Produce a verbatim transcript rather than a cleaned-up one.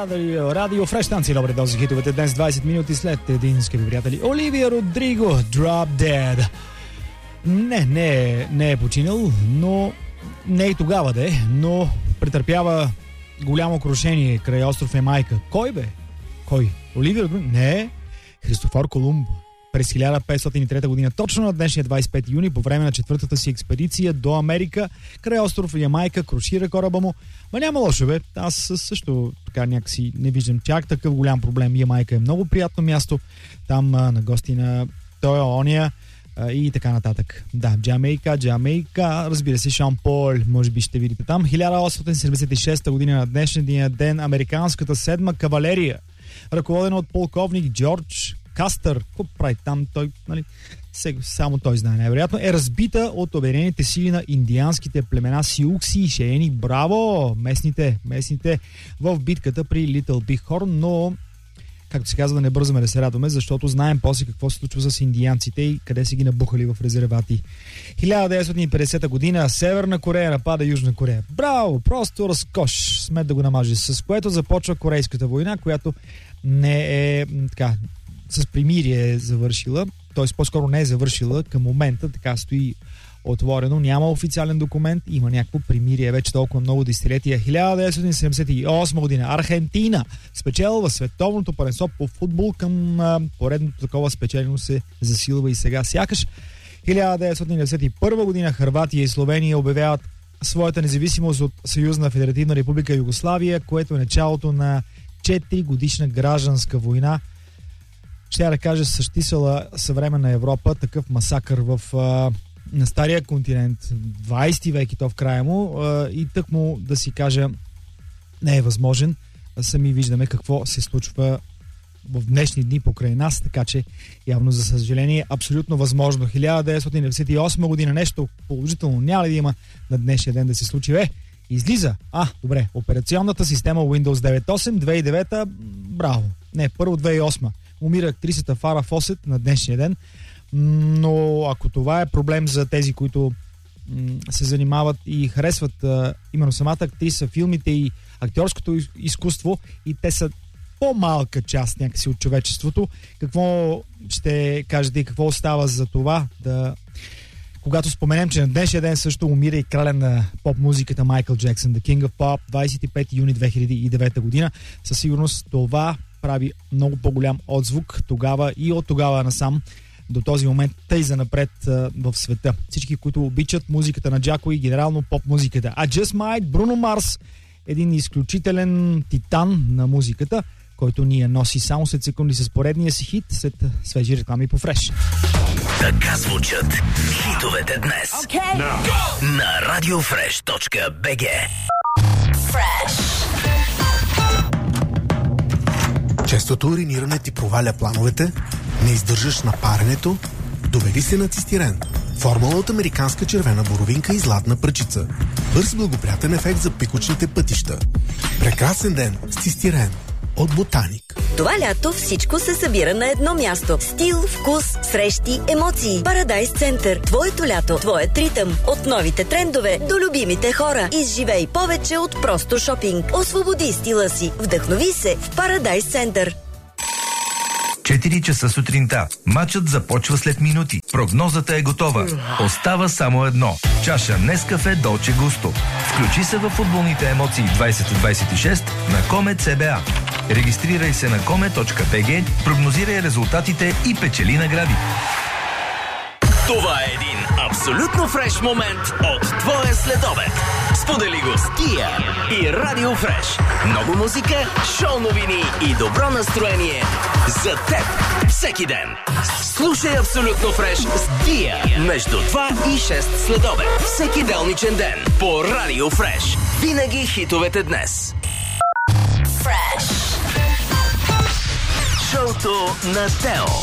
Радио, радио Фреш станция, добре дози хитовете днес, двайсет минути след един, скъпи приятели. Оливия Родриго, Drop Dead. Не, не е, не е починал, но не и тогава да е, но претърпява голямо крушение край остров Ямайка. Кой бе? Кой? Оливия Родриго? Не, Христофор Колумб. През хиляда петстотин и трета година, точно на днешния двайсет и пети юни, по време на четвъртата си експедиция до Америка, край остров Ямайка, крушира кораба му. Ма няма лошо, бе. Аз също така някакси не виждам чак такъв голям проблем. Ямайка е много приятно място. Там а, на гости на той ония а, и така нататък. Да, Джамейка, Джамейка, разбира се, Шон Пол, може би ще видите там. хиляда осемстотин седемдесет и шеста година на днешния ден, американската седма кавалерия, ръководена от полковник Джордж Кастър, какво прави там, той, нали, само той знае най-вероятно, е разбита от обединените сили на индианските племена Сиукси и Шеени. Браво! Местните, местните в битката при Литъл Биг Хорн, но, както се казва, да не бързаме да се радваме, защото знаем после какво се случва с индианците и къде са ги набухали в резервати. хиляда деветстотин и петдесета година, Северна Корея напада Южна Корея. Браво! Просто разкош! Смет да го намажи. С което започва Корейската война, която не е така с примирие е завършила, т.е. по-скоро не е завършила към момента, така стои отворено, няма официален документ, има някакво примирие вече толкова много десетилетия. хиляда деветстотин седемдесет и осма година, Архентина спечелва световното първенство по футбол, към а, поредното такова спечелено се засилва и сега сякаш. хиляда деветстотин деветдесет и първа година, Хърватия и Словения обявяват своята независимост от Съюзна федеративна република Югославия, което е началото на четири годишна гражданска война. Ще я да кажа, същисала съвременна Европа, такъв масакър в, а, на стария континент, двайсети век и то в края му, а, и тък му да си кажа не е възможен. Сами виждаме какво се случва в днешни дни покрай нас, така че явно за съжаление е абсолютно възможно. хиляда деветстотин деветдесет и осма година, нещо положително няма ли да има на днешния ден да се случи? Е, излиза. А, добре, операционната система Windows девет точка осем, две хиляди и девета, браво. Не, първо две хиляди и осма. Умира актрисата Фара Фосет на днешния ден, но ако това е проблем за тези, които м- се занимават и харесват а, именно самата актриса, филмите и актьорското изкуство, и те са по-малка част някакси от човечеството, какво ще кажете и какво остава за това, да, когато споменем, че на днешния ден също умира и краля на поп-музиката Майкъл Джексън, The King of Pop, двайсет и пети юни две хиляди и девета година. Със сигурност това прави много по-голям отзвук тогава и от тогава насам до този момент, тъй занапред в света. Всички, които обичат музиката на Джако и генерално поп-музиката. А Just Might, Бруно Марс, един изключителен титан на музиката, който ни я носи само след секунди с поредния си хит, след свежи реклами по Фреш. Така звучат хитовете днес okay. no. на радиофреш точка би джи. Фреш. Честото уриниране ти проваля плановете, не издържаш на паренето, доведи се на цистирен. Формула от американска червена боровинка и златна пръчица. Бърз благоприятен ефект за пикочните пътища. Прекрасен ден с цистирен от Ботаник. Това лято всичко се събира на едно място. Стил, вкус, срещи, емоции. Парадайс Център. Твоето лято, твоят ритъм. От новите трендове до любимите хора. Изживей повече от просто шопинг. Освободи стила си. Вдъхнови се в Парадайс Център. четири часа сутринта. Матчът започва след минути. Прогнозата е готова. Остава само едно. Чаша Нескафе Долче Густо. Включи се в футболните емоции двайсет двайсет и шест на Комет Си Би А. Регистрирай се на коме точка би джи, прогнозирай резултатите и печели награди. Това е един абсолютно фреш момент от твоя следобед. Сподели го с Тия и Радио Фреш. Много музика, шоу новини и добро настроение за теб всеки ден. Слушай абсолютно фреш с Тия между два и шест следобед. Всеки делничен ден по Радио Фреш. Винаги хитовете днес. Фреш. Шоуто на Тео.